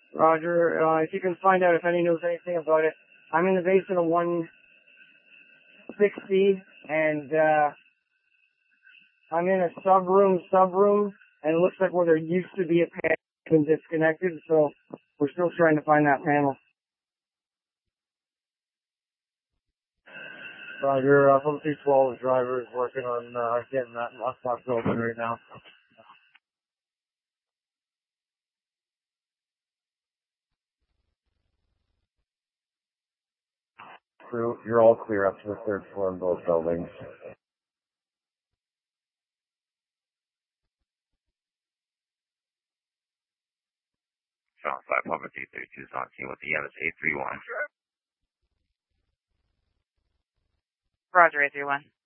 Roger. If you can find out if any knows anything about it. I'm in the basement of 160, and I'm in a sub-room, and it looks like where there used to be a panel has been disconnected, so we're still trying to find that panel. Roger, from 212 driver is working on getting that lockbox open right now. Crew, you're all clear up to the third floor in both buildings. Sean 5, Papa 232 is on scene with the EMS 831. Roger, 831.